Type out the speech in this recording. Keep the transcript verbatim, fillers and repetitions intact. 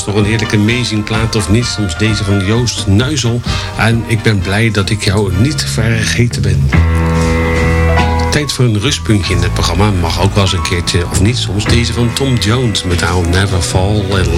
nog een heerlijke amazing plaat of niet. Soms deze van Joost Nuizel. En ik ben blij dat ik jou niet vergeten ben. Tijd voor een rustpuntje in het programma. Mag ook wel eens een keertje, of niet soms, deze van Tom Jones met I'll Never Fall in Love.